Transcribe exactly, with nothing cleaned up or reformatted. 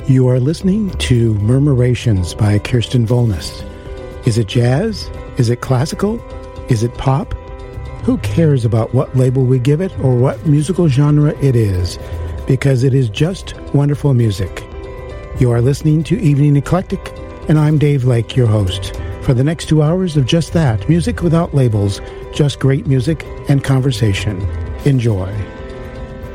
You are listening to Murmurations by Kirsten Volness. Is it jazz? Is it classical? Is it pop? Who cares about what label we give it or what musical genre it is? Because it is just wonderful music. You are listening to Evening Eclectic, and I'm Dave Lake, your host, for the next two hours of just that, music without labels, just great music and conversation. Enjoy.